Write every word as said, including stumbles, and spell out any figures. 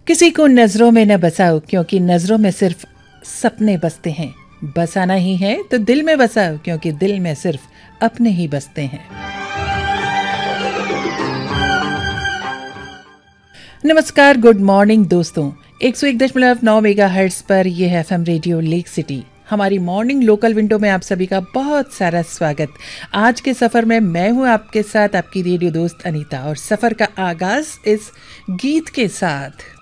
किसी को नजरों में न बसाओ, क्योंकि नजरों में सिर्फ सपने बसते हैं। बसाना ही है तो दिल में बसाओ, क्योंकि दिल में सिर्फ अपने ही बसते हैं। नमस्कार, गुड मॉर्निंग दोस्तों। एक सौ एक दशमलव नौ मेगा हर्ट्ज पर यह है एफएम रेडियो लेक सिटी। हमारी मॉर्निंग लोकल विंडो में आप सभी का बहुत सारा स्वागत। आज के सफ़र में मैं हूं आपके साथ, आपकी रेडियो दोस्त अनीता, और सफ़र का आगाज़ इस गीत के साथ।